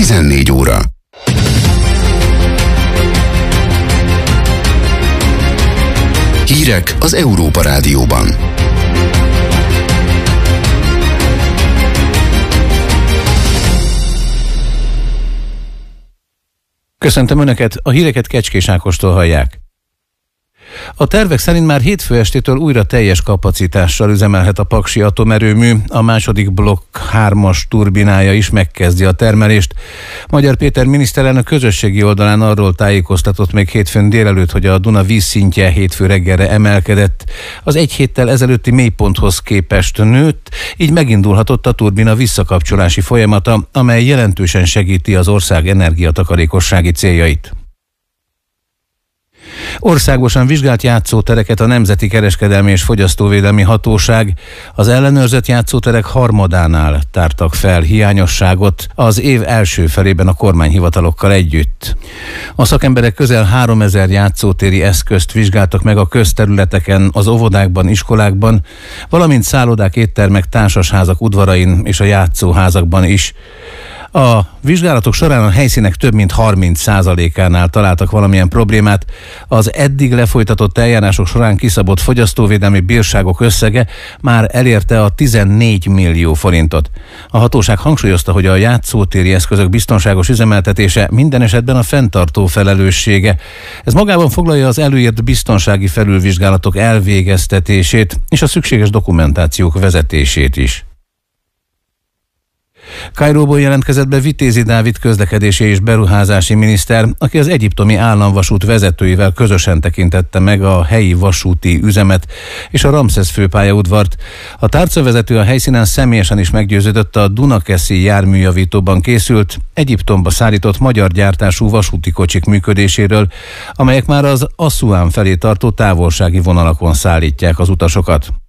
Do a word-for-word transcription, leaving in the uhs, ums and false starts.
tizennégy óra. Hírek az Európa Rádióban. Köszöntöm Önöket, a híreket Kecskés Ákostól hallják. A tervek szerint már hétfő estétől újra teljes kapacitással üzemelhet a paksi atomerőmű, a második blokk hármas turbinája is megkezdi a termelést. Magyar Péter miniszterelnök közösségi oldalán arról tájékoztatott még hétfőn délelőtt, hogy a Duna vízszintje hétfő reggelre emelkedett. Az egy héttel ezelőtti mélyponthoz képest nőtt, így megindulhatott a turbina visszakapcsolási folyamata, amely jelentősen segíti az ország energiatakarékossági céljait. Országosan vizsgált játszótereket a Nemzeti Kereskedelmi és Fogyasztóvédelmi Hatóság. Az ellenőrzött játszóterek harmadánál tártak fel hiányosságot az év első felében a kormányhivatalokkal együtt. A szakemberek közel háromezer játszótéri eszközt vizsgáltak meg a közterületeken, az óvodákban, iskolákban, valamint szállodák, éttermek, társasházak udvarain és a játszóházakban is. A vizsgálatok során a helyszínek több mint harminc százalékánál találtak valamilyen problémát. Az eddig lefolytatott eljárások során kiszabott fogyasztóvédelmi bírságok összege már elérte a tizennégy millió forintot. A hatóság hangsúlyozta, hogy a játszótéri eszközök biztonságos üzemeltetése minden esetben a fenntartó felelőssége. Ez magában foglalja az előírt biztonsági felülvizsgálatok elvégeztetését és a szükséges dokumentációk vezetését is. Kairóból jelentkezett be Vitézi Dávid közlekedési és beruházási miniszter, aki az egyiptomi államvasút vezetőivel közösen tekintette meg a helyi vasúti üzemet és a Ramszesz főpályaudvart. A tárcavezető a helyszínen személyesen is meggyőződött a Dunakeszi járműjavítóban készült, Egyiptomba szállított magyar gyártású vasúti kocsik működéséről, amelyek már az Asszuán felé tartó távolsági vonalakon szállítják az utasokat.